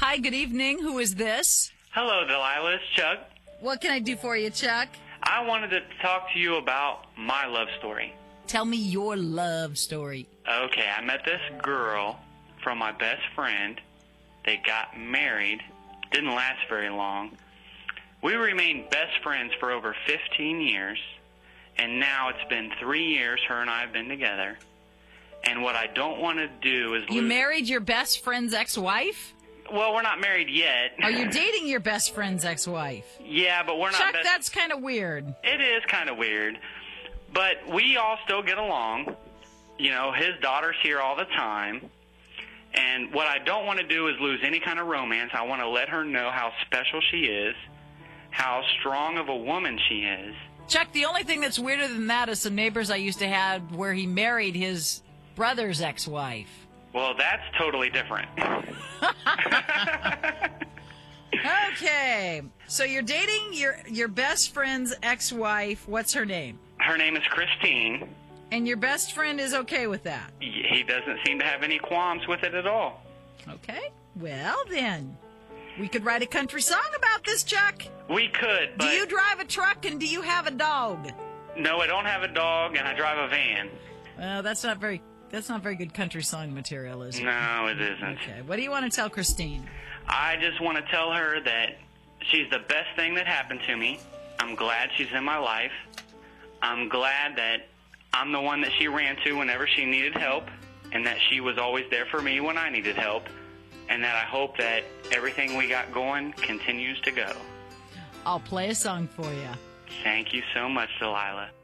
Hi, good evening. Who is this? Hello, Delilah. It's Chuck. What can I do for you, Chuck? I wanted to talk to you about my love story. Tell me your love story. Okay, I met this girl from my best friend. They got married. Didn't last very long. We remained best friends for over 15 years, and now it's been 3 years her and I have been together. And what I don't want to do is You married your best friend's ex-wife? Well, we're not married yet. Are you dating your best friend's ex-wife? Yeah, but we're not. Chuck, that's kind of weird. It is kind of weird. But we all still get along. You know, his daughter's here all the time. And what I don't want to do is lose any kind of romance. I want to let her know how special she is, how strong of a woman she is. Chuck, the only thing that's weirder than that is some neighbors I used to have where he married his brother's ex-wife. Well, that's totally different. Okay, so you're dating your best friend's ex-wife. What's her name? Her name is Christine. And your best friend is okay with that? He doesn't seem to have any qualms with it at all. Okay, well then, we could write a country song about this, Chuck. We could, but... Do you drive a truck and do you have a dog? No, I don't have a dog, and I drive a van. Well, that's not very good country song material, is it? No, it isn't. Okay, what do you want to tell Christine? I just want to tell her that she's the best thing that happened to me. I'm glad she's in my life. I'm glad that I'm the one that she ran to whenever she needed help, and that she was always there for me when I needed help, and that I hope that everything we got going continues to go. I'll play a song for you. Thank you so much, Delilah.